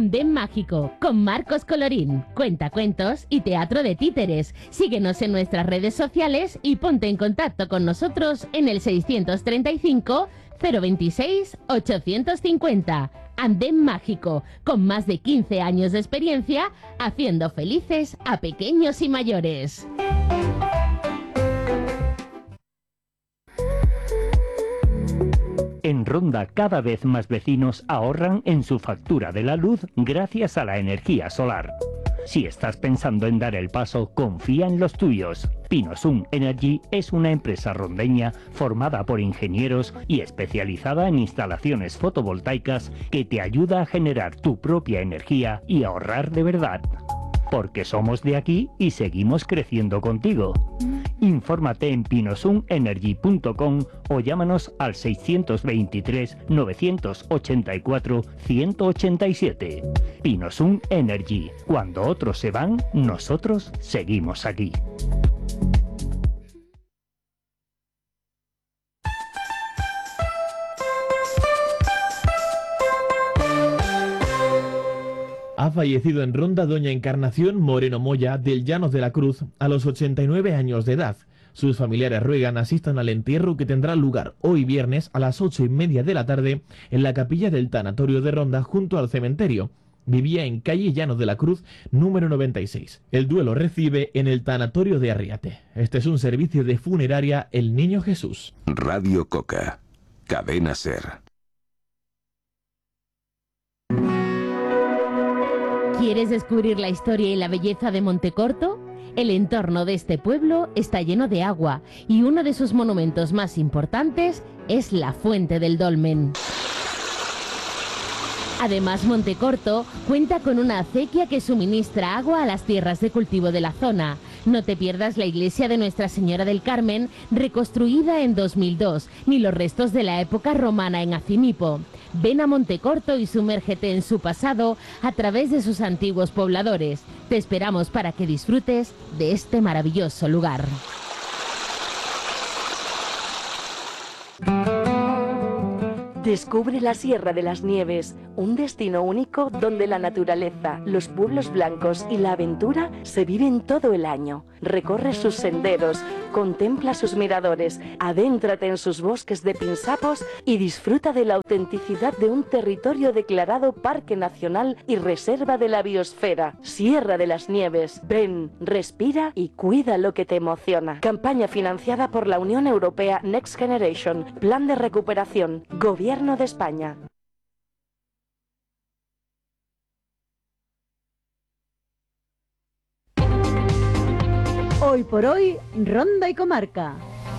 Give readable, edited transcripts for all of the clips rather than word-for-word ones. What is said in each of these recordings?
Andén Mágico, con Marcos Colorín, cuentacuentos y teatro de títeres. Síguenos en nuestras redes sociales y ponte en contacto con nosotros en el 635 026 850. Andén Mágico, con más de 15 años de experiencia, haciendo felices a pequeños y mayores. En Ronda, cada vez más vecinos ahorran en su factura de la luz gracias a la energía solar. Si estás pensando en dar el paso, confía en los tuyos. Pinosun Energy es una empresa rondeña formada por ingenieros y especializada en instalaciones fotovoltaicas que te ayuda a generar tu propia energía y ahorrar de verdad. Porque somos de aquí y seguimos creciendo contigo. Infórmate en pinosunenergy.com o llámanos al 623 984 187. Pinosun Energy. Cuando otros se van, nosotros seguimos aquí. Ha fallecido en Ronda doña Encarnación Moreno Moya del Llanos de la Cruz a los 89 años de edad. Sus familiares ruegan asistan al entierro que tendrá lugar hoy viernes a las 8:30 de la tarde en la capilla del tanatorio de Ronda junto al cementerio. Vivía en calle Llanos de la Cruz, número 96. El duelo recibe en el tanatorio de Arriate. Este es un servicio de funeraria El Niño Jesús. Radio Coca. Cadena SER. ¿Quieres descubrir la historia y la belleza de Montecorto? El entorno de este pueblo está lleno de agua y uno de sus monumentos más importantes es la Fuente del Dolmen. Además, Montecorto cuenta con una acequia que suministra agua a las tierras de cultivo de la zona. No te pierdas la iglesia de Nuestra Señora del Carmen, reconstruida en 2002, ni los restos de la época romana en Acimipo. Ven a Montecorto y sumérgete en su pasado a través de sus antiguos pobladores. Te esperamos para que disfrutes de este maravilloso lugar. Descubre la Sierra de las Nieves, un destino único donde la naturaleza, los pueblos blancos y la aventura se viven todo el año. Recorre sus senderos, contempla sus miradores, adéntrate en sus bosques de pinsapos y disfruta de la autenticidad de un territorio declarado Parque Nacional y Reserva de la Biosfera. Sierra de las Nieves. Ven, respira y cuida lo que te emociona. Campaña financiada por la Unión Europea Next Generation. Plan de recuperación. Gobierno de España. Hoy por hoy, Ronda y Comarca.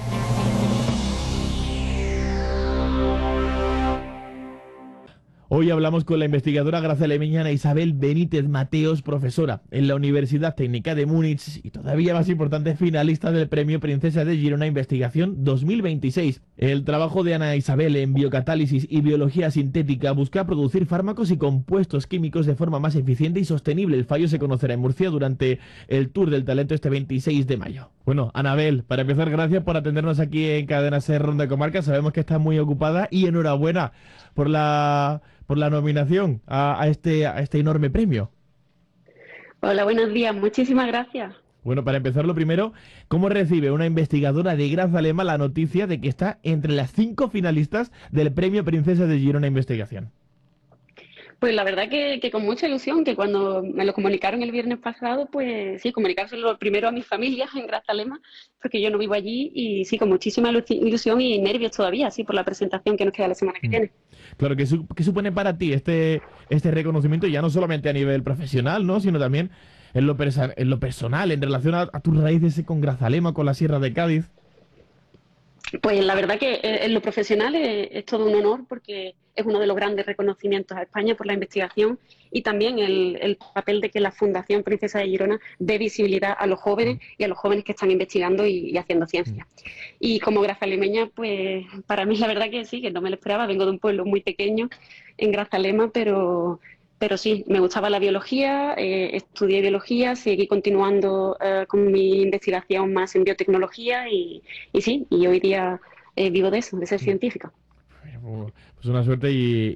Hoy hablamos con la investigadora grazalemiña Ana Isabel Benítez Mateos, profesora en la Universidad Técnica de Múnich y todavía más importante, finalista del Premio Princesa de Girona Investigación 2026. El trabajo de Ana Isabel en biocatálisis y biología sintética busca producir fármacos y compuestos químicos de forma más eficiente y sostenible. El fallo se conocerá en Murcia durante el Tour del Talento este 26 de mayo. Bueno, Anabel, para empezar, gracias por atendernos aquí en Cadena SER Ronda de Comarca. Sabemos que estás muy ocupada y enhorabuena por la nominación a este enorme premio. Hola, buenos días, muchísimas gracias. Bueno, para empezar, lo primero, ¿cómo recibe una investigadora de Grazalema la noticia de que está entre las 5 finalistas del Premio Princesa de Girona Investigación? Pues la verdad que con mucha ilusión, que cuando me lo comunicaron el viernes pasado, pues sí, comunicárselo primero a mi familia en Grazalema, porque yo no vivo allí, y sí, con muchísima ilusión y nervios todavía, sí, por la presentación que nos queda la semana que viene. Claro, ¿qué supone para ti este reconocimiento, ya no solamente a nivel profesional, ¿no?, sino también en lo personal, en relación a tus raíces con Grazalema, con la Sierra de Cádiz? Pues la verdad que en lo profesional es todo un honor, porque es uno de los grandes reconocimientos a España por la investigación, y también el papel de que la Fundación Princesa de Girona dé visibilidad a los jóvenes y a los jóvenes que están investigando y haciendo ciencia. Y como grazalemeña, pues para mí la verdad que sí, que no me lo esperaba. Vengo de un pueblo muy pequeño en Grazalema, pero sí, me gustaba la biología, estudié biología, seguí continuando con mi investigación más en biotecnología y sí, y hoy día vivo de eso, de ser científica. Pues una suerte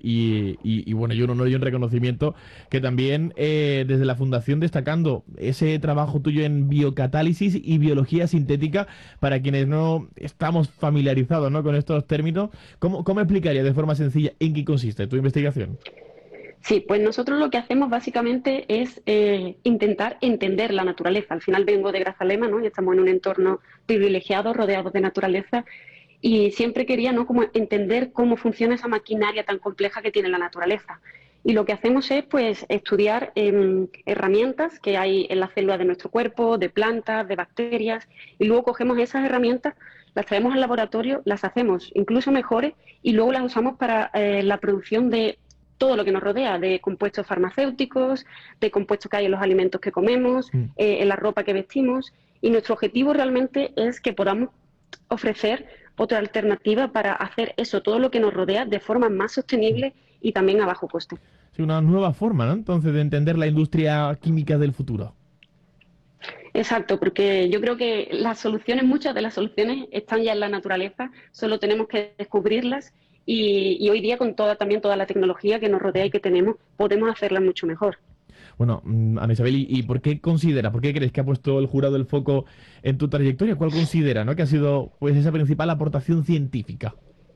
y bueno, y un honor y un reconocimiento que también desde la Fundación destacando ese trabajo tuyo en biocatálisis y biología sintética, para quienes no estamos familiarizados, ¿no?, con estos términos, ¿cómo explicaría de forma sencilla en qué consiste tu investigación? Sí, pues nosotros lo que hacemos básicamente es intentar entender la naturaleza. Al final vengo de Grazalema, ¿no?, y estamos en un entorno privilegiado, rodeados de naturaleza, y siempre quería, ¿no?, como entender cómo funciona esa maquinaria tan compleja que tiene la naturaleza. Y lo que hacemos es, pues, estudiar herramientas que hay en las células de nuestro cuerpo, de plantas, de bacterias, y luego cogemos esas herramientas, las traemos al laboratorio, las hacemos incluso mejores y luego las usamos para la producción de todo lo que nos rodea, de compuestos farmacéuticos, de compuestos que hay en los alimentos que comemos, en la ropa que vestimos. Y nuestro objetivo realmente es que podamos ofrecer otra alternativa para hacer eso, todo lo que nos rodea, de forma más sostenible y también a bajo coste. Sí, una nueva forma, ¿no?, entonces, de entender la industria química del futuro. Exacto, porque yo creo que las soluciones, muchas de las soluciones están ya en la naturaleza, solo tenemos que descubrirlas y hoy día con también toda la tecnología que nos rodea y que tenemos, podemos hacerla mucho mejor. Bueno, Ana Isabel, ¿y por qué crees que ha puesto el jurado el foco en tu trayectoria? ¿Cuál considera, ¿no?, que ha sido, pues, esa principal aportación científica?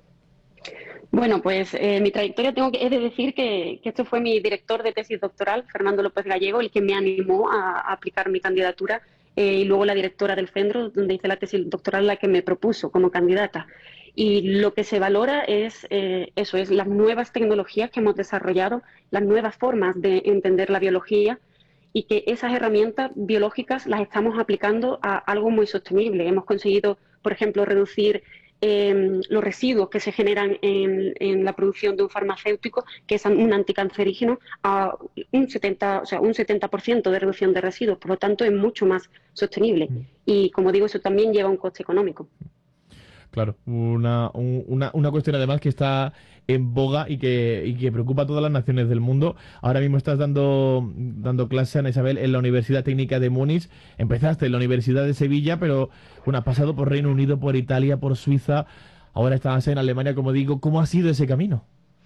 Bueno, pues mi trayectoria he de decir que esto fue mi director de tesis doctoral, Fernando López Gallego, el que me animó a aplicar mi candidatura, y luego la directora del centro donde hice la tesis doctoral, la que me propuso como candidata. Y lo que se valora es eso, es las nuevas tecnologías que hemos desarrollado, las nuevas formas de entender la biología y que esas herramientas biológicas las estamos aplicando a algo muy sostenible. Hemos conseguido, por ejemplo, reducir los residuos que se generan en la producción de un farmacéutico, que es un anticancerígeno, a un 70% de reducción de residuos. Por lo tanto, es mucho más sostenible. Y, como digo, eso también lleva un coste económico. Claro, una cuestión además que está en boga y que preocupa a todas las naciones del mundo. Ahora mismo estás dando clase, Ana Isabel, en la Universidad Técnica de Múnich. Empezaste en la Universidad de Sevilla, pero bueno, has pasado por Reino Unido, por Italia, por Suiza. Ahora estás en Alemania, como digo. ¿Cómo ha sido ese camino?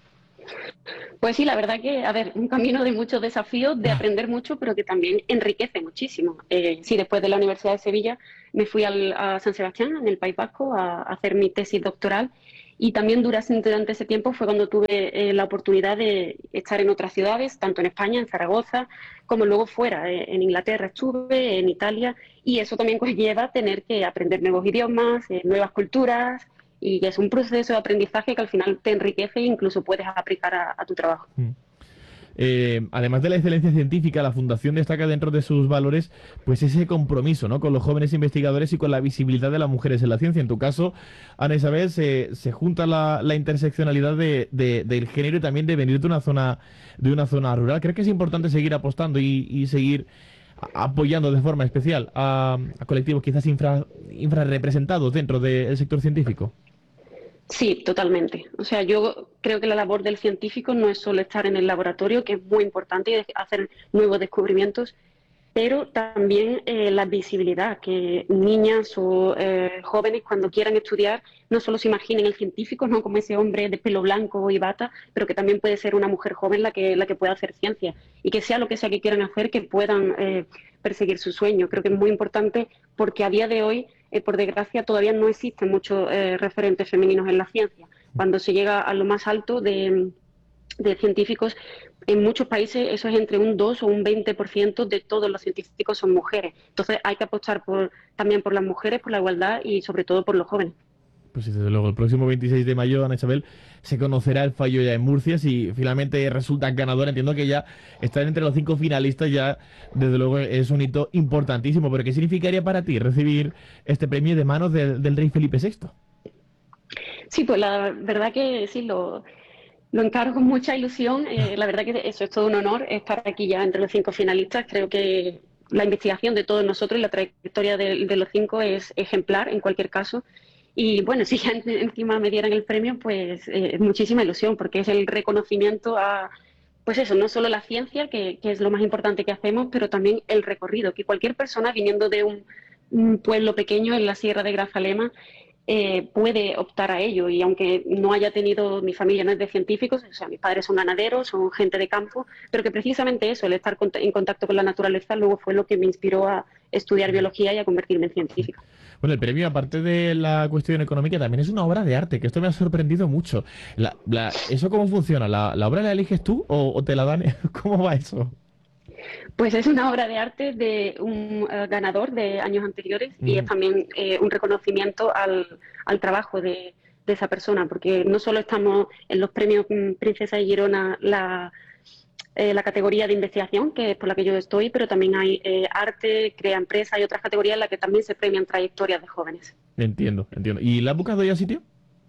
Pues sí, la verdad que, a ver, un camino de muchos desafíos, de aprender mucho, pero que también enriquece muchísimo. Sí, después de la Universidad de Sevilla me fui a San Sebastián, en el País Vasco, a hacer mi tesis doctoral, y también durante ese tiempo fue cuando tuve la oportunidad de estar en otras ciudades, tanto en España, en Zaragoza, como luego fuera. En Inglaterra estuve, en Italia, y eso también conlleva tener que aprender nuevos idiomas, nuevas culturas, y es un proceso de aprendizaje que al final te enriquece e incluso puedes aplicar a tu trabajo. Además de la excelencia científica, la Fundación destaca dentro de sus valores pues ese compromiso, ¿no?, con los jóvenes investigadores y con la visibilidad de las mujeres en la ciencia. En tu caso, Ana Isabel, se junta la interseccionalidad del género y también de venir de una zona rural. ¿Crees que es importante seguir apostando y seguir apoyando de forma especial a colectivos quizás infrarrepresentados dentro del sector científico? Sí, totalmente. O sea, yo creo que la labor del científico no es solo estar en el laboratorio, que es muy importante, y hacer nuevos descubrimientos, pero también la visibilidad, que niñas o jóvenes cuando quieran estudiar no solo se imaginen el científico, no como ese hombre de pelo blanco y bata, pero que también puede ser una mujer joven la que pueda hacer ciencia, y que sea lo que sea que quieran hacer, que puedan perseguir su sueño. Creo que es muy importante porque a día de hoy, por desgracia, todavía no existen muchos referentes femeninos en la ciencia. Cuando se llega a lo más alto de científicos, en muchos países eso es entre un 2 o un 20% de todos los científicos son mujeres. Entonces hay que apostar también por las mujeres, por la igualdad y sobre todo por los jóvenes. Pues sí, desde luego, el próximo 26 de mayo, Ana Isabel, se conocerá el fallo ya en Murcia. Si finalmente resulta ganadora, entiendo que ya estar entre los 5 finalistas ya, desde luego, es un hito importantísimo. ¿Pero qué significaría para ti recibir este premio de manos del rey Felipe VI? Sí, pues la verdad que sí, lo encaro con mucha ilusión. La verdad que eso es todo un honor, estar aquí ya entre los 5 finalistas. Creo que la investigación de todos nosotros y la trayectoria de los 5 es ejemplar en cualquier caso. Y bueno, si ya encima me dieran el premio, pues muchísima ilusión, porque es el reconocimiento a, pues eso, no solo la ciencia, que es lo más importante que hacemos, pero también el recorrido, que cualquier persona viniendo de un pueblo pequeño en la Sierra de Grazalema puede optar a ello. Y aunque no haya tenido, mi familia no es de científicos, o sea, mis padres son ganaderos, son gente de campo, pero que precisamente eso, el estar en contacto con la naturaleza, luego fue lo que me inspiró a estudiar biología y a convertirme en científica. Bueno, el premio, aparte de la cuestión económica, también es una obra de arte, que esto me ha sorprendido mucho. ¿Eso cómo funciona? ¿La obra la eliges tú o te la dan? ¿Cómo va eso? Pues es una obra de arte de un ganador de años anteriores y es también un reconocimiento al trabajo de esa persona, porque no solo estamos en los premios Princesa de Girona la categoría de investigación, que es por la que yo estoy, pero también hay arte, crea empresa, hay otras categorías en las que también se premian trayectorias de jóvenes. Entiendo. ¿Y la has buscado ya sitio?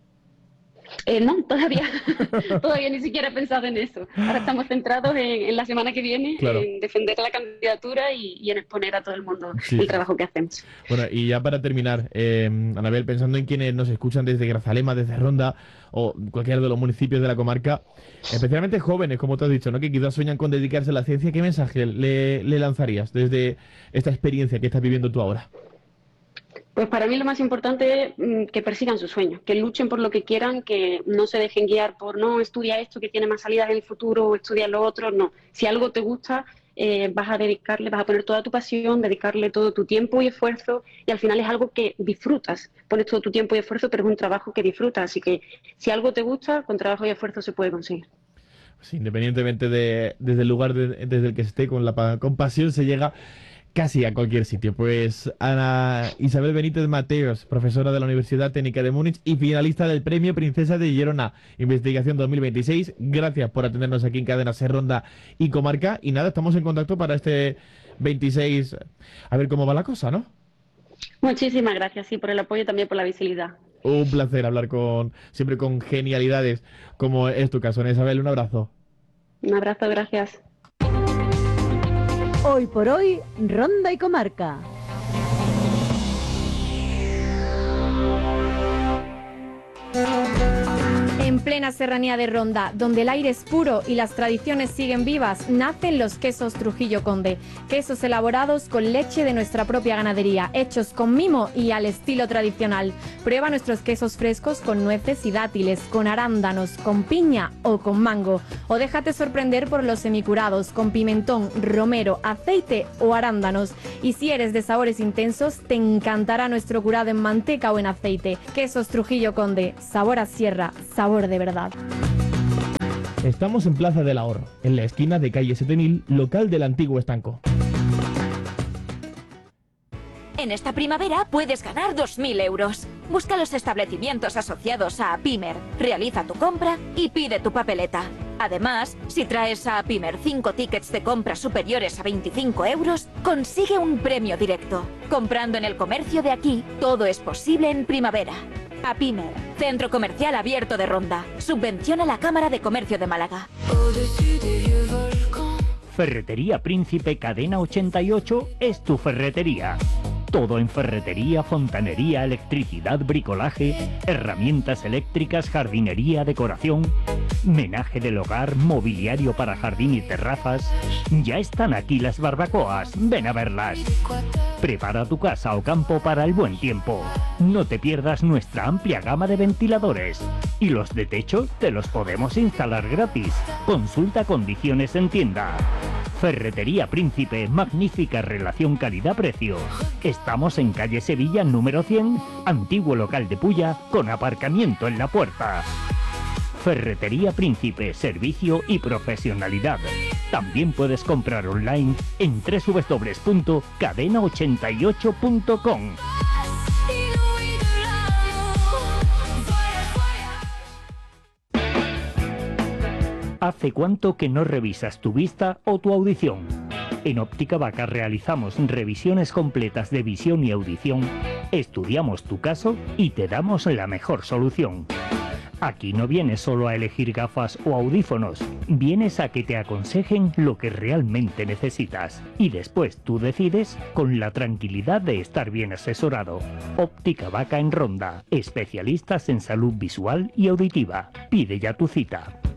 No, todavía ni siquiera he pensado en eso. Ahora estamos centrados en la semana que viene, claro, en defender la candidatura y en exponer a todo el mundo el trabajo que hacemos. Bueno, y ya para terminar, Anabel, pensando en quienes nos escuchan desde Grazalema, desde Ronda o cualquiera de los municipios de la comarca, especialmente jóvenes, como te has dicho, ¿no?, que quizás sueñan con dedicarse a la ciencia, ¿qué mensaje le lanzarías desde esta experiencia que estás viviendo tú ahora? Pues para mí lo más importante es que persigan sus sueños, que luchen por lo que quieran, que no se dejen guiar por no, estudia esto que tiene más salidas en el futuro o estudia lo otro, no. Si algo te gusta, vas a poner toda tu pasión, dedicarle todo tu tiempo y esfuerzo y al final es algo que disfrutas. Pones todo tu tiempo y esfuerzo, pero es un trabajo que disfrutas, así que si algo te gusta, con trabajo y esfuerzo se puede conseguir. Pues independientemente desde el lugar desde el que esté, con pasión se llega casi a cualquier sitio. Pues Ana Isabel Benítez Mateos, profesora de la Universidad Técnica de Múnich y finalista del Premio Princesa de Girona Investigación 2026. Gracias por atendernos aquí en Cadena Ser Ronda y Comarca. Y nada, estamos en contacto para este 26, a ver cómo va la cosa, ¿no? Muchísimas gracias, sí, por el apoyo y también por la visibilidad. Un placer hablar siempre con genialidades, como es tu caso. Ana Isabel, un abrazo. Un abrazo, gracias. Hoy por hoy, Ronda y Comarca. En plena serranía de Ronda, donde el aire es puro y las tradiciones siguen vivas, nacen los quesos Trujillo Conde. Quesos elaborados con leche de nuestra propia ganadería, hechos con mimo y al estilo tradicional. Prueba nuestros quesos frescos con nueces y dátiles, con arándanos, con piña o con mango. O déjate sorprender por los semicurados, con pimentón, romero, aceite o arándanos. Y si eres de sabores intensos, te encantará nuestro curado en manteca o en aceite. Quesos Trujillo Conde, sabor a sierra, sabor de verdad. Estamos en Plaza del Ahorro, en la esquina de calle 7000, local del antiguo estanco. En esta primavera puedes ganar 2.000 euros. Busca los establecimientos asociados a Apimer, realiza tu compra y pide tu papeleta. Además, si traes a Apimer 5 tickets de compra superiores a 25 euros, consigue un premio directo. Comprando en el comercio de aquí, todo es posible en primavera. Apimer, Centro Comercial Abierto de Ronda. Subvenciona la Cámara de Comercio de Málaga. Ferretería Príncipe Cadena 88 es tu ferretería. Todo en ferretería, fontanería, electricidad, bricolaje, herramientas eléctricas, jardinería, decoración, menaje del hogar, mobiliario para jardín y terrazas. Ya están aquí las barbacoas, ven a verlas. Prepara tu casa o campo para el buen tiempo. No te pierdas nuestra amplia gama de ventiladores. Y los de techo te los podemos instalar gratis. Consulta condiciones en tienda. Ferretería Príncipe, magnífica relación calidad-precio. Estamos en calle Sevilla número 100, antiguo local de Pulla, con aparcamiento en la puerta. Ferretería Príncipe, servicio y profesionalidad. También puedes comprar online en www.cadena88.com. ¿Hace cuánto que no revisas tu vista o tu audición? En Óptica Vaca realizamos revisiones completas de visión y audición, estudiamos tu caso y te damos la mejor solución. Aquí no vienes solo a elegir gafas o audífonos, vienes a que te aconsejen lo que realmente necesitas. Y después tú decides con la tranquilidad de estar bien asesorado. Óptica Vaca en Ronda, especialistas en salud visual y auditiva. Pide ya tu cita.